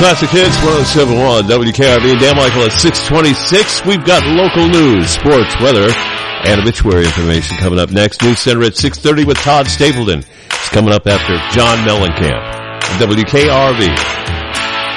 Classic Hits, 107.1 WKRV. Dan Michael at 6:26. We've got local news, sports, weather, and obituary information coming up next. News Center at 6:30 with Todd Stapleton. It's coming up after John Mellencamp. WKRV.